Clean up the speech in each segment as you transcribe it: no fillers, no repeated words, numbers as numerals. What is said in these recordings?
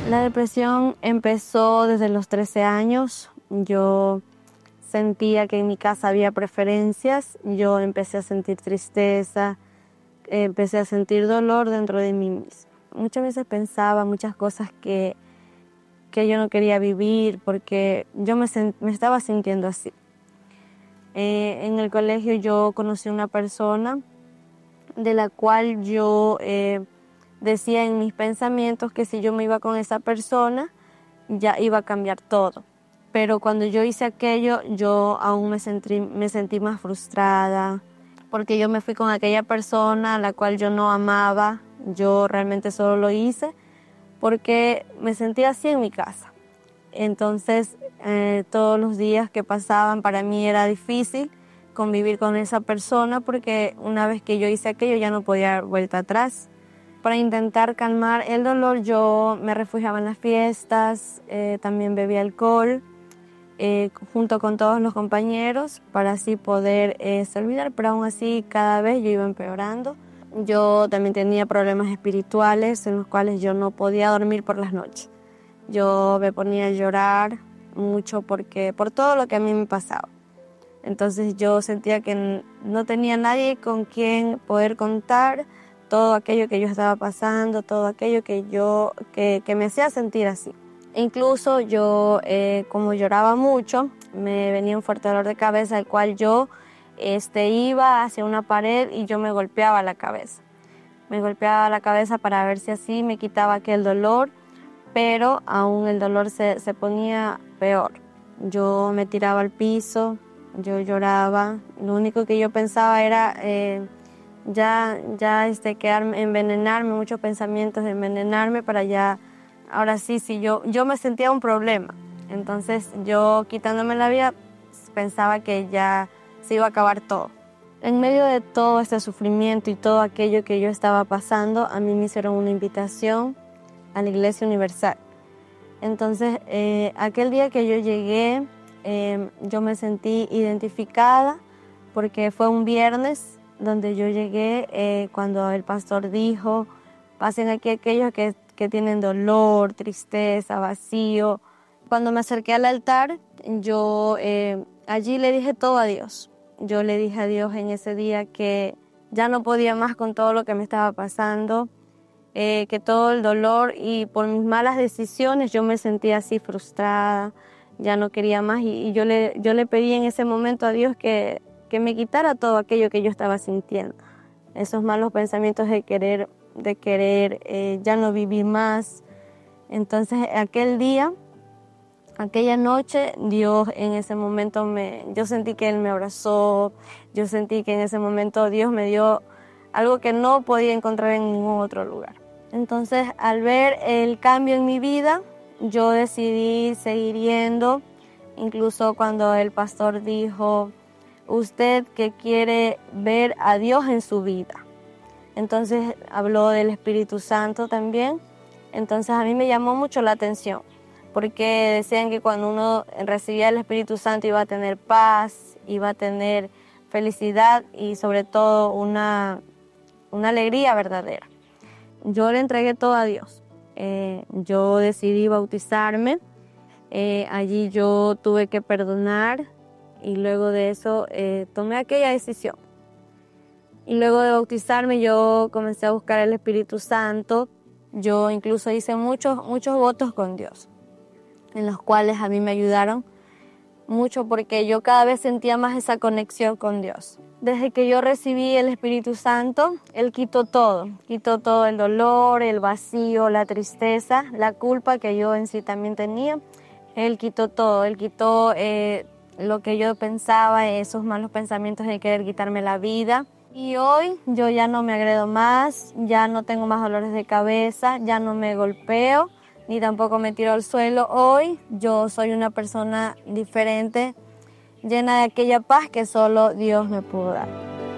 La depresión empezó desde los 13 años. Yo sentía que en mi casa había preferencias. Yo empecé a sentir tristeza, empecé a sentir dolor dentro de mí misma. Muchas veces pensaba muchas cosas que yo no quería vivir porque yo me estaba sintiendo así. En el colegio yo conocí a una persona de la cual yo decía en mis pensamientos que si yo me iba con esa persona ya iba a cambiar todo. Pero cuando yo hice aquello, yo aún me sentí más frustrada porque yo me fui con aquella persona a la cual yo no amaba. Yo realmente solo lo hice porque me sentía así en mi casa. Entonces, todos los días que pasaban para mí era difícil convivir con esa persona porque una vez que yo hice aquello ya no podía dar vuelta atrás. Para intentar calmar el dolor yo me refugiaba en las fiestas, también bebía alcohol junto con todos los compañeros para así poder olvidar, pero aún así cada vez yo iba empeorando. Yo también tenía problemas espirituales en los cuales yo no podía dormir por las noches. Yo me ponía a llorar mucho por todo lo que a mí me pasaba. Entonces yo sentía que no tenía nadie con quien poder contar todo aquello que yo estaba pasando, todo aquello que me hacía sentir así. Incluso yo, como lloraba mucho, me venía un fuerte dolor de cabeza, el cual yo iba hacia una pared y yo me golpeaba la cabeza. Me golpeaba la cabeza para ver si así me quitaba aquel dolor, pero aún el dolor se ponía peor. Yo me tiraba al piso, yo lloraba. Lo único que yo pensaba era quedarme, envenenarme, muchos pensamientos de envenenarme para ya, ahora sí, si yo me sentía un problema. Entonces yo quitándome la vida pensaba que ya se iba a acabar todo. En medio de todo este sufrimiento y todo aquello que yo estaba pasando, a mí me hicieron una invitación a la Iglesia Universal. Entonces, aquel día que yo llegué, yo me sentí identificada porque fue un viernes donde yo llegué cuando el pastor dijo, pasen aquí aquellos que tienen dolor, tristeza, vacío. Cuando me acerqué al altar, yo allí le dije todo a Dios. Yo le dije a Dios en ese día que ya no podía más con todo lo que me estaba pasando, que todo el dolor y por mis malas decisiones yo me sentía así frustrada, ya no quería más y yo le pedí en ese momento a Dios que me quitara todo aquello que yo estaba sintiendo, esos malos pensamientos de querer ya no vivir más. Entonces aquella noche, Dios en ese momento yo sentí que Él me abrazó, yo sentí que en ese momento Dios me dio algo que no podía encontrar en ningún otro lugar. Entonces, al ver el cambio en mi vida, yo decidí seguir yendo, incluso cuando el pastor dijo, usted que quiere ver a Dios en su vida. Entonces, habló del Espíritu Santo también. Entonces, a mí me llamó mucho la atención, porque decían que cuando uno recibía el Espíritu Santo iba a tener paz, iba a tener felicidad y sobre todo una alegría verdadera. Yo le entregué todo a Dios. Yo decidí bautizarme. Allí yo tuve que perdonar y luego de eso tomé aquella decisión. Y luego de bautizarme yo comencé a buscar el Espíritu Santo. Yo incluso hice muchos votos con Dios, en los cuales a mí me ayudaron mucho porque yo cada vez sentía más esa conexión con Dios. Desde que yo recibí el Espíritu Santo, Él quitó todo el dolor, el vacío, la tristeza, la culpa que yo en sí también tenía. Él quitó todo, Él quitó lo que yo pensaba, esos malos pensamientos de querer quitarme la vida. Y hoy yo ya no me agredo más, ya no tengo más dolores de cabeza, ya no me golpeo, ni tampoco me tiro al suelo. Hoy yo soy una persona diferente, llena de aquella paz que solo Dios me pudo dar.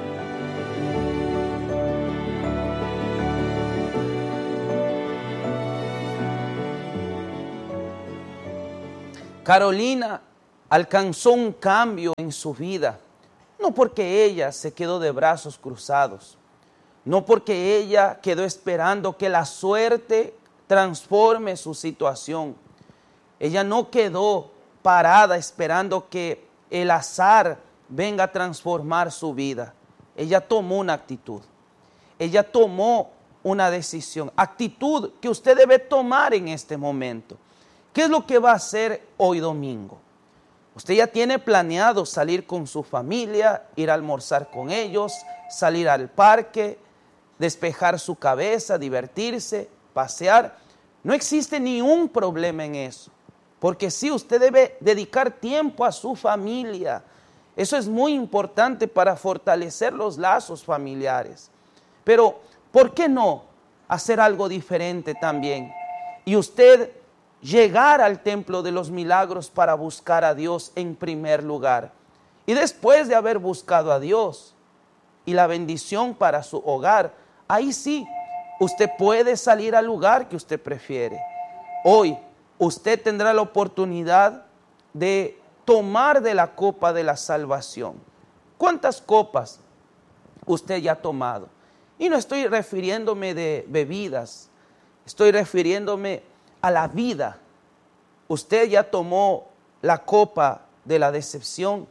Carolina alcanzó un cambio en su vida, no porque ella se quedó de brazos cruzados, no porque ella quedó esperando que la suerte transforme su situación. Ella no quedó parada esperando que el azar venga a transformar su vida. Ella tomó una actitud. Ella tomó una decisión. Actitud que usted debe tomar en este momento. ¿Qué es lo que va a hacer hoy domingo? Usted ya tiene planeado salir con su familia, ir a almorzar con ellos, salir al parque, despejar su cabeza, divertirse, pasear. No existe ni un problema en eso. Porque sí, usted debe dedicar tiempo a su familia. Eso es muy importante para fortalecer los lazos familiares. Pero, ¿por qué no hacer algo diferente también? Y usted llegar al templo de los milagros para buscar a Dios en primer lugar. Y después de haber buscado a Dios y la bendición para su hogar, ahí sí, usted puede salir al lugar que usted prefiere. Hoy, usted tendrá la oportunidad de tomar de la copa de la salvación. ¿Cuántas copas usted ya ha tomado? Y no estoy refiriéndome de bebidas, estoy refiriéndome a la vida. Usted ya tomó la copa de la decepción,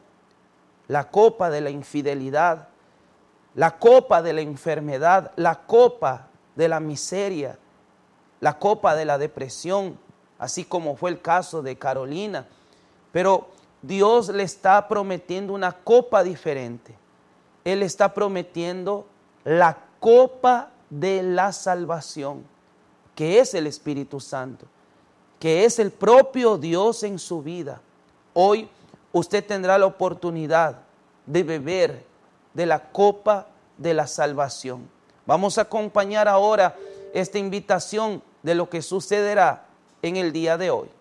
la copa de la infidelidad, la copa de la enfermedad, la copa de la miseria, la copa de la depresión, así como fue el caso de Carolina. Pero Dios le está prometiendo una copa diferente. Él está prometiendo la copa de la salvación, que es el Espíritu Santo, que es el propio Dios en su vida. Hoy usted tendrá la oportunidad de beber de la copa de la salvación. Vamos a acompañar ahora esta invitación de lo que sucederá en el día de hoy.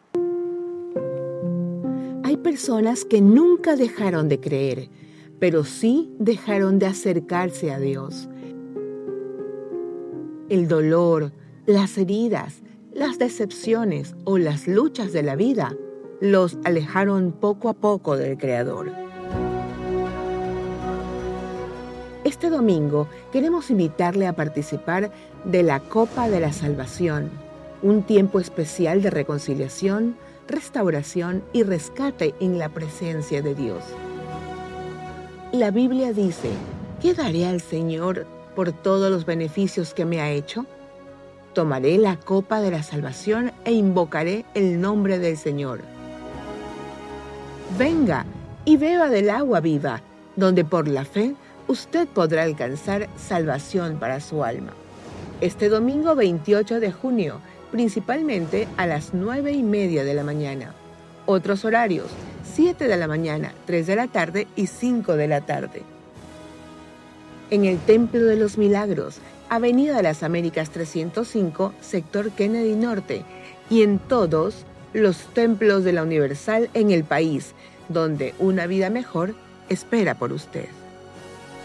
Hay personas que nunca dejaron de creer, pero sí dejaron de acercarse a Dios. El dolor, las heridas, las decepciones o las luchas de la vida los alejaron poco a poco del Creador. Este domingo queremos invitarle a participar de la Copa de la Salvación, un tiempo especial de reconciliación, restauración y rescate en la presencia de Dios. La Biblia dice: ¿qué daré al Señor por todos los beneficios que me ha hecho? Tomaré la copa de la salvación e invocaré el nombre del Señor. Venga y beba del agua viva, donde por la fe usted podrá alcanzar salvación para su alma. Este domingo 28 de junio, principalmente a las 9:30 de la mañana. Otros horarios: 7 de la mañana, 3 de la tarde y 5 de la tarde. En el Templo de los Milagros, Avenida de las Américas 305, sector Kennedy Norte, y en todos los templos de la Universal en el país, donde una vida mejor espera por usted.